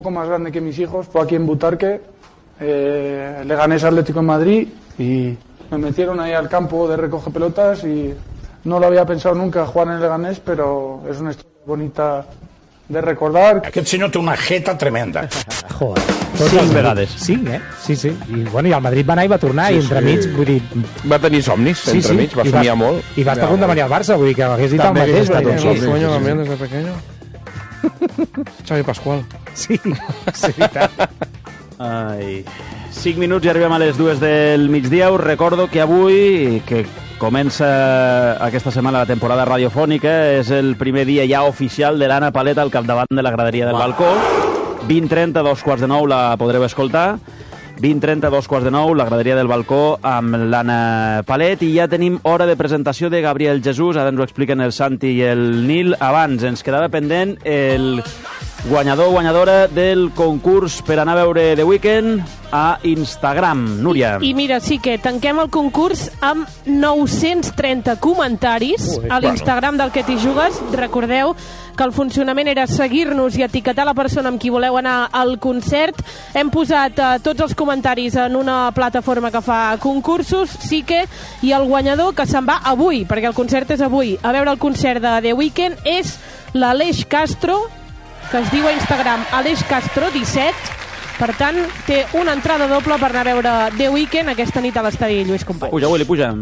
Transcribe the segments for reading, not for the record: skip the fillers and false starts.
poco más grande que mis hijos, fue aquí en Butarque, Leganés Atlético de Madrid, y me metieron ahí al campo de recoge pelotas y no lo había pensado nunca jugar en el Leganés, pero es una historia bonita de recordar. Aquest senyor té una jeta tremenda. Joder. Cinc vegades. Cinc, Sí. I, bueno, i el Madrid va anar i va tornar, i entremig, vull dir... Va tenir somnis, entremig, va somiar molt. I va estar a punt de venir al Barça, vull dir que hagués dit el També mateix. hagués estat un somni. Sueño también desde pequeño. Xavi Pascual. Sí, és veritat. Ai. 5 minuts i arribem a les 2 del migdia. Us recordo que avui, que comença aquesta setmana la temporada radiofònica, és el primer dia ja oficial de l'Anna Palet al capdavant de la graderia del balcó. 20:30, 2:45 la podreu escoltar. 20:30, 2:45, la graderia del balcó amb l'Anna Palet, i ja tenim hora de presentació de Gabriel Jesús. Ara ens ho expliquen el Santi i el Nil. Abans ens quedava pendent el guanyador o guanyadora del concurs per anar a veure The Weeknd a Instagram. Núria. I mira, sí que tanquem el concurs amb 930 comentaris a l'Instagram del Que t'hi jugues. Recordeu que el funcionament era seguir-nos i etiquetar la persona amb qui voleu anar al concert. Hem posat tots els comentaris en una plataforma que fa concursos, sí que, i el guanyador que se'n va avui, perquè el concert és avui, a veure el concert de The Weeknd, és l'Aleix Castro, que es diu a Instagram Aleix Castro 17. Per tant, té una entrada doble per anar a veure The Weeknd aquesta nit a l'estadi Lluís Companys. Puja, Willy, puja.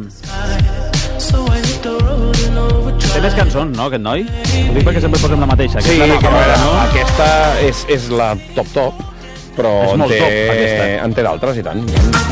Té més cançons, no, aquest noi? Ho dic perquè sempre posem la mateixa. Sí, no? Aquesta és la top, però és molt top, aquesta. En té d'altres, i tant.